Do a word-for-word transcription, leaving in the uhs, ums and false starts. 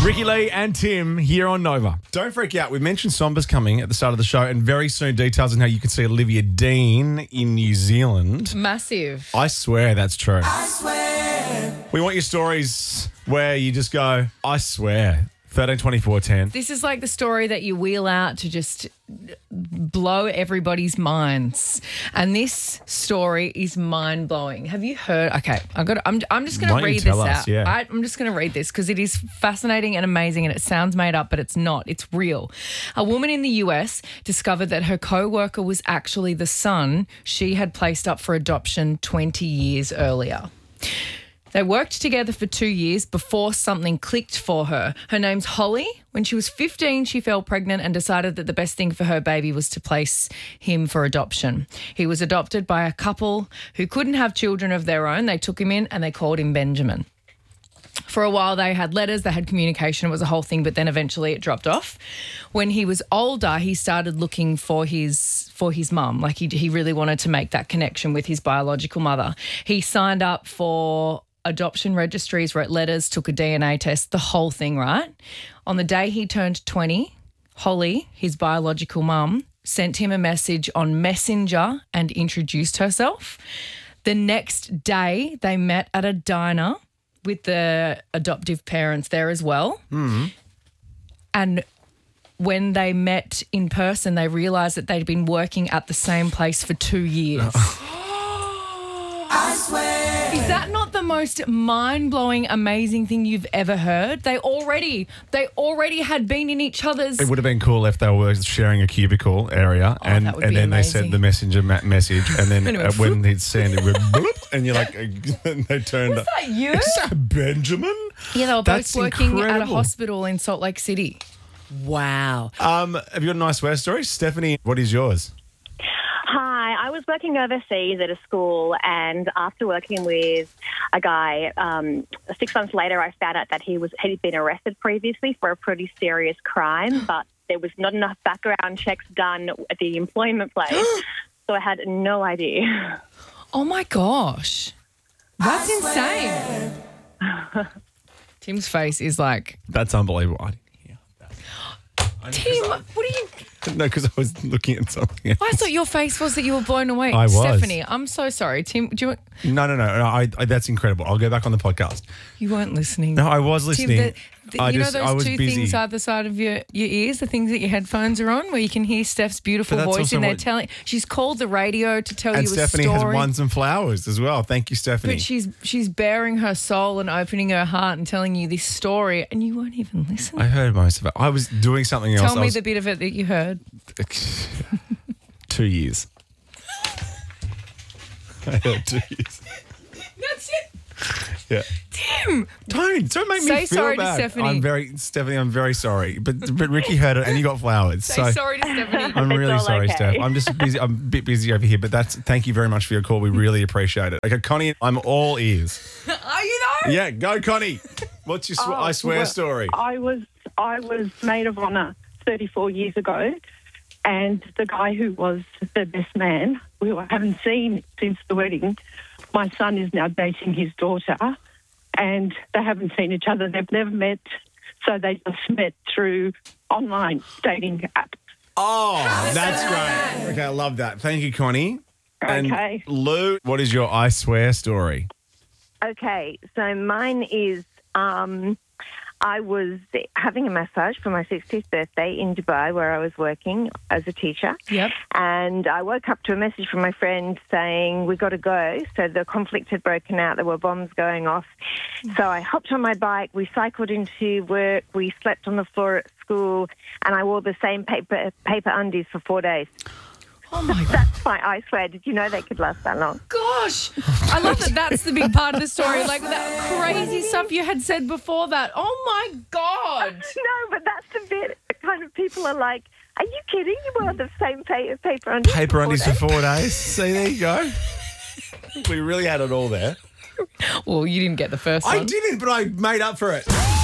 Ricky Lee and Tim here on Nova. Don't freak out. We mentioned Somba's coming at the start of the show, and very soon details on how you can see Olivia Dean in New Zealand. Massive. I swear that's true. I swear. We want your stories where you just go, I swear. thirteen twenty-four ten. This is like the story that you wheel out to just blow everybody's minds. And this story is mind-blowing. Have you heard? Okay, I've got. I'm, I'm just going Why to don't you read this tell us? out. Yeah. I, I'm just going to read this because it is fascinating and amazing, and it sounds made up, but it's not. It's real. A woman in the U S discovered that her co-worker was actually the son she had placed up for adoption twenty years earlier. They worked together for two years before something clicked for her. Her name's Holly. When she was fifteen, she fell pregnant and decided that the best thing for her baby was to place him for adoption. He was adopted by a couple who couldn't have children of their own. They took him in and they called him Benjamin. For a while, they had letters, they had communication. It was a whole thing, but then eventually it dropped off. When he was older, he started looking for his for his mum. Like he, he really wanted to make that connection with his biological mother. He signed up for adoption registries, wrote letters, took a D N A test, the whole thing, right? On the day he turned twenty, Holly, his biological mum, sent him a message on Messenger and introduced herself. The next day, they met at a diner with the adoptive parents there as well. Mm-hmm. And when they met in person, they realised that they'd been working at the same place for two years. I swear. Is that not the most mind-blowing, amazing thing you've ever heard? They already, they already had been in each other's... It would have been cool if they were sharing a cubicle area, Oh, and, that would and be then amazing. they sent the messenger ma- message, and then Anyway, uh, when they'd send it, would bloop, and you're like, and they turned Was up. that you? Is that Benjamin? Yeah, they were That's both working at a incredible. hospital in Salt Lake City. Wow. Um, have you got a nice swear story? Stephanie, what is yours? Hi, I was working overseas at a school, and after working with a guy, um, six months later, I found out that he was he'd been arrested previously for a pretty serious crime, but there was not enough background checks done at the employment place, so I had no idea. Oh, my gosh. That's insane. Tim's face is like, That's unbelievable. I didn't hear that. Tim, what are you... No, because I was looking at something else. I thought your face was that you were blown away. I was. Stephanie, I'm so sorry. Tim, do you want... No, no, no. no I, I, that's incredible. I'll go back on the podcast. You weren't listening. No, I was listening. Tim, the, the, I you just, know I those was two busy. things either side of your, your ears, the things that your headphones are on, where you can hear Steph's beautiful But that's voice also and they're what- telling... She's called the radio to tell And you Stephanie a has story. won some flowers as well. Thank you, Stephanie. But she's she's bearing her soul and opening her heart and telling you this story, and you won't even listen. I heard most of it. I was doing something else. Tell I me was, the bit of it that you heard. Two years. I heard two years. That's it. Yeah. Tim. Don't don't make me Say feel sorry to bad. Stephanie. I'm very Stephanie. I'm very sorry. But but Ricky heard it and you got flowers. Say so sorry to Stephanie. I'm It's really all sorry, okay. Steph. I'm just busy. I'm a bit busy over here. But that's thank you very much for your call. We really appreciate it. Okay, Connie, I'm all ears. Are you though? Yeah, go, Connie. What's your sw- Oh, I swear well, story? I was I was maid of honour thirty-four years ago, and the guy who was the best man, we haven't seen since the wedding. My son is now dating his daughter, and they haven't seen each other. They've never met, so they just met through online dating apps. Oh, that's great. Okay, I love that. Thank you, Connie. And Okay. Lou, what is your I swear story? Okay, so mine is um, I was having a massage for my sixtieth birthday in Dubai where I was working as a teacher. Yep. And I woke up to a message from my friend saying, we got to go. So the conflict had broken out. There were bombs going off. So I hopped on my bike. We cycled into work. We slept on the floor at school. And I wore the same paper, paper undies for four days. Oh my That's my I swear. Did you know they could last that long? gosh. I love that that's the big part of the story. Like that crazy stuff you had said before that. Oh my God. No, but that's the bit that kind of people are like, are you kidding? You wore the same pa- paper undies. Paper for four undies for days? four days. See, there you go. We really had it all there. Well, you didn't get the first I one. didn't, but I made up for it.